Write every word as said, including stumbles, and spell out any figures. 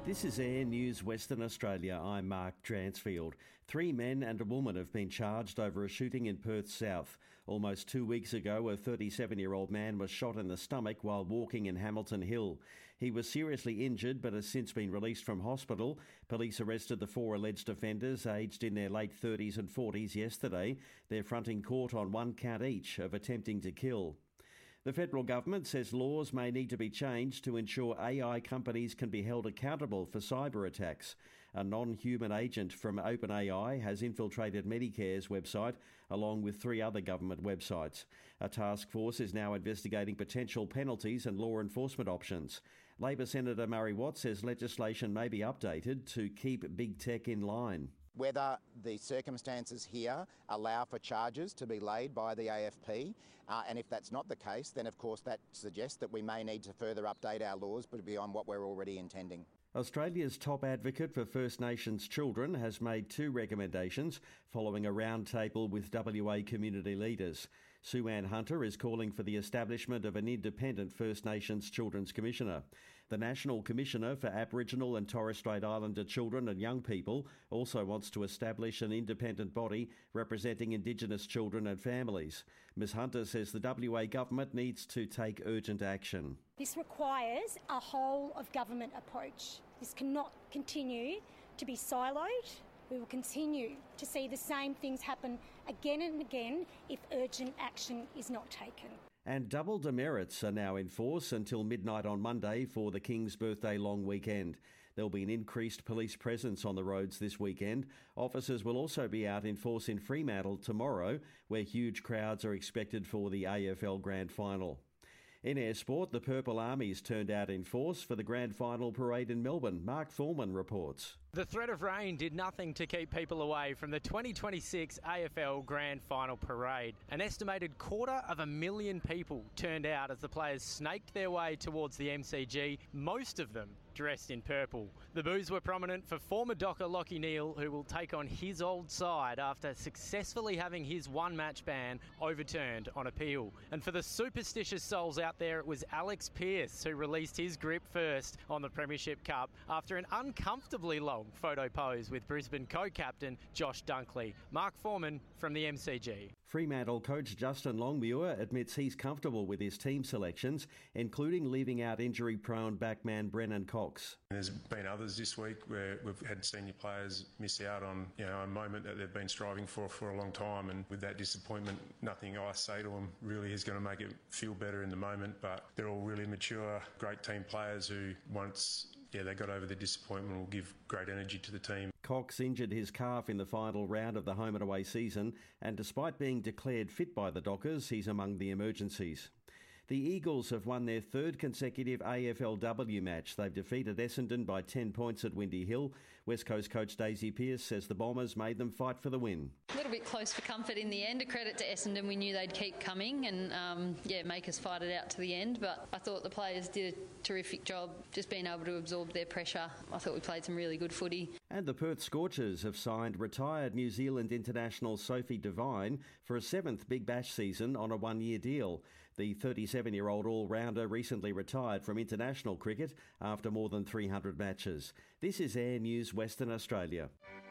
This is Air News Western Australia. I'm Mark Dransfield. Three men and a woman have been charged over a shooting in Perth South. Almost two weeks ago, a thirty-seven-year-old man was shot in the stomach while walking in Hamilton Hill. He was seriously injured but has since been released from hospital. Police arrested the four alleged offenders, aged in their late thirties and forties, yesterday. They're fronting court on one count each of attempting to kill. The federal government says laws may need to be changed to ensure A I companies can be held accountable for cyber attacks. A non-human agent from OpenAI has infiltrated Medicare's website along with three other government websites. A task force is now investigating potential penalties and law enforcement options. Labor Senator Murray Watt says legislation may be updated to keep big tech in line. Whether the circumstances here allow for charges to be laid by the A F P, uh, and if that's not the case, then of course that suggests that we may need to further update our laws, but beyond what we're already intending. Australia's top advocate for First Nations children has made two recommendations following a roundtable with W A community leaders. Sue Ann Hunter is calling for the establishment of an independent First Nations Children's Commissioner. The National Commissioner for Aboriginal and Torres Strait Islander children and young people also wants to establish an independent body representing Indigenous children and families. Ms Hunter says the W A government needs to take urgent action. This requires a whole of government approach. This cannot continue to be siloed. We will continue to see the same things happen again and again if urgent action is not taken. And double demerits are now in force until midnight on Monday for the King's birthday long weekend. There'll be an increased police presence on the roads this weekend. Officers will also be out in force in Fremantle tomorrow, where huge crowds are expected for the A F L Grand Final. In air sport, the Purple Armies turned out in force for the Grand Final parade in Melbourne. Mark Thorman reports. The threat of rain did nothing to keep people away from the twenty twenty-six A F L Grand Final parade. An estimated quarter of a million people turned out as the players snaked their way towards the M C G, most of them dressed in purple. The boos were prominent for former Docker Lachie Neale, who will take on his old side after successfully having his one-match ban overturned on appeal. And for the superstitious souls out there, it was Alex Pearce who released his grip first on the Premiership Cup after an uncomfortably long photo pose with Brisbane co-captain Josh Dunkley. Mark Foreman from the M C G. Fremantle coach Justin Longmuir admits he's comfortable with his team selections, including leaving out injury-prone backman Brennan Cox. There's been others this week where we've had senior players miss out on, you know, a moment that they've been striving for for a long time, and with that disappointment, nothing I say to them really is going to make it feel better in the moment. But they're all really mature, great team players who once yeah, they got over the disappointment will give great energy to the team. Cox injured his calf in the final round of the home and away season, and despite being declared fit by the Dockers, he's among the emergencies. The Eagles have won their third consecutive A F L W match. They've defeated Essendon by ten points at Windy Hill. West Coast coach Daisy Pearce says the Bombers made them fight for the win. A little bit close for comfort in the end. A credit to Essendon, we knew they'd keep coming and um, yeah, make us fight it out to the end. But I thought the players did a terrific job just being able to absorb their pressure. I thought we played some really good footy. And the Perth Scorchers have signed retired New Zealand international Sophie Devine for a seventh Big Bash season on a one-year deal. The thirty-seven-year-old all-rounder recently retired from international cricket after more than three hundred matches. This is Air News Western Australia.